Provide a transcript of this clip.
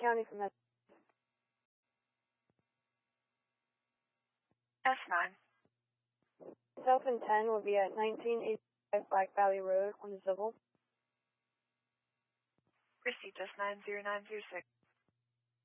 county from that? S9. South and 10 will be at 1985 Black Valley Road on the Zibble. Received S90906.